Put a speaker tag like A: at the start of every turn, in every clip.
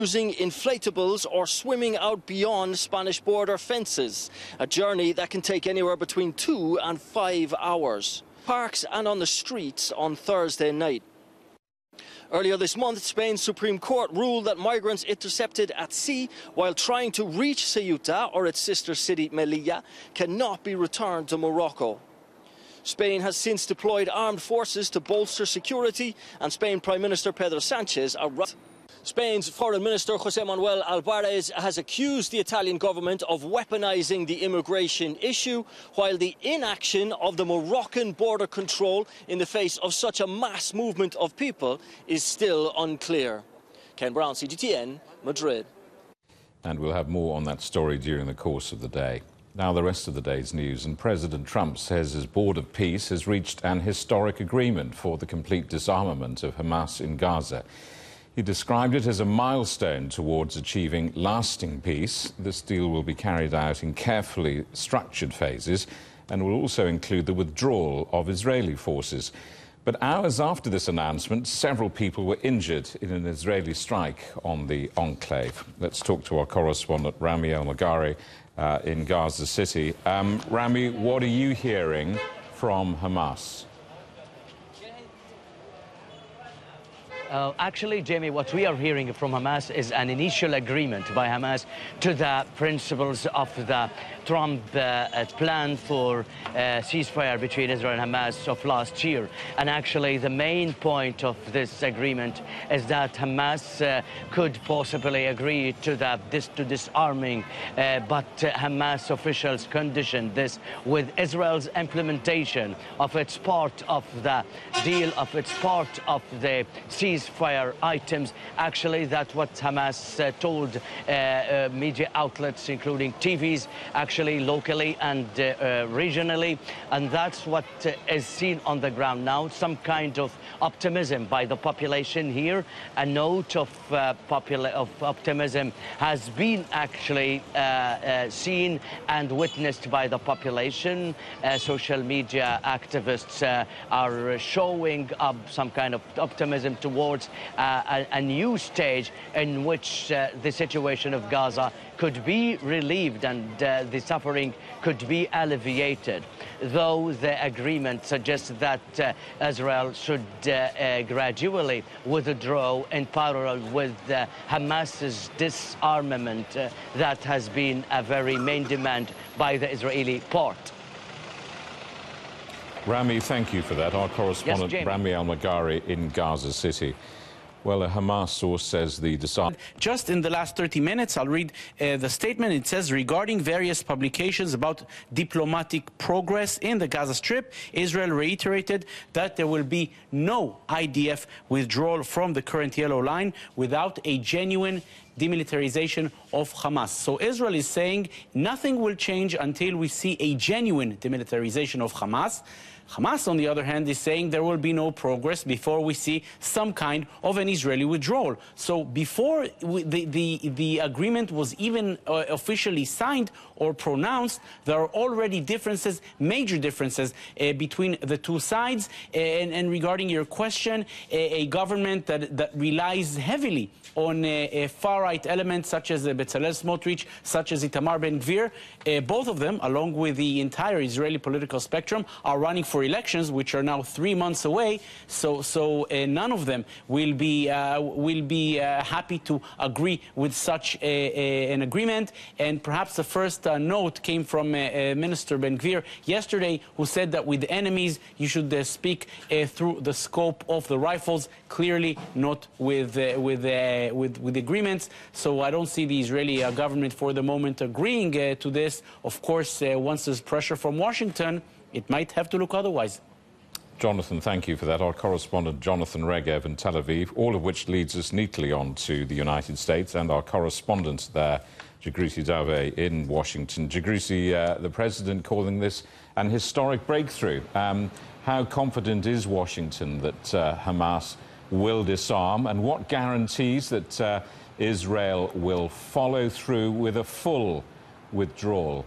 A: using inflatables or swimming out beyond Spanish border fences, a journey that can take anywhere between 2 and 5 hours. Parks and on the streets on Thursday night. Earlier this month, Spain's Supreme Court ruled that migrants intercepted at sea while trying to reach Ceuta or its sister city Melilla cannot be returned to Morocco. Spain has since deployed armed forces to bolster security, and Spain Prime Minister Pedro Sánchez arrived. Spain's Foreign Minister José Manuel Álvarez has accused the Italian government of weaponizing the immigration issue, while the inaction of the Moroccan border control in the face of such a mass movement of people is still unclear. Ken Brown, CGTN, Madrid.
B: And we'll have more on that story during the course of the day. Now the rest of the day's news, and President Trump says his Board of Peace has reached an historic agreement for the complete disarmament of Hamas in Gaza. He described it as a milestone towards achieving lasting peace. This deal will be carried out in carefully structured phases and will also include the withdrawal of Israeli forces. But hours after this announcement, several people were injured in an Israeli strike on the enclave. Let's talk to our correspondent Rami Elmagari in Gaza City. Rami, what are you hearing from Hamas?
C: Actually, Jamie, what we are hearing from Hamas is an initial agreement by Hamas to the principles of the Trump plan for ceasefire between Israel and Hamas of last year. And actually, the main point of this agreement is that Hamas could possibly agree to disarming, but Hamas officials conditioned this with Israel's implementation of its part of the deal, of its part of the ceasefire items. Actually, that's what Hamas told media outlets, including TVs, actually locally and regionally, and that's what is seen on the ground now. Some kind of optimism by the population here. A note of optimism has been actually seen and witnessed by the population. Social media activists are showing up some kind of optimism towards a new stage in which the situation of Gaza could be relieved and the suffering could be alleviated, though the agreement suggests that Israel should gradually withdraw in parallel with Hamas's disarmament. That has been a very main demand by the Israeli part.
B: Rami, thank you for that. Our correspondent,
C: yes,
B: Rami Elmagari in Gaza City. Well, a Hamas source says the disarmament...
D: Just in the last 30 minutes, I'll read the statement. It says, regarding various publications about diplomatic progress in the Gaza Strip, Israel reiterated that there will be no IDF withdrawal from the current yellow line without a genuine demilitarization of Hamas. So Israel is saying nothing will change until we see a genuine demilitarization of Hamas. Hamas, on the other hand, is saying there will be no progress before we see some kind of an Israeli withdrawal. So before the agreement was even officially signed or pronounced, there are already differences, major differences between the two sides. And regarding your question, a government that relies heavily on far-right elements such as Bezalel Smotrich, such as Itamar Ben-Gvir, both of them, along with the entire Israeli political spectrum, are running for elections, which are now 3 months away. So none of them will be happy to agree with such an agreement. And perhaps the first note came from Minister Ben-Gvir yesterday, who said that with enemies you should speak through the scope of the rifles, clearly not with agreements. So I don't see the Israeli government for the moment agreeing to this. Of course, once there's pressure from Washington, it might have to look otherwise.
B: Jonathan, thank you for that. Our correspondent Jonathan Regev in Tel Aviv, all of which leads us neatly on to the United States, and our correspondent there, Jagrisi Dave in Washington. Jagrisi, the president calling this an historic breakthrough. How confident is Washington that Hamas will disarm, and what guarantees that Israel will follow through with a full withdrawal?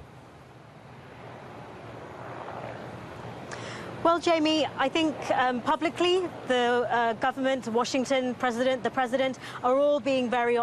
E: Well, Jamie, I think publicly the government, Washington, the president are all being very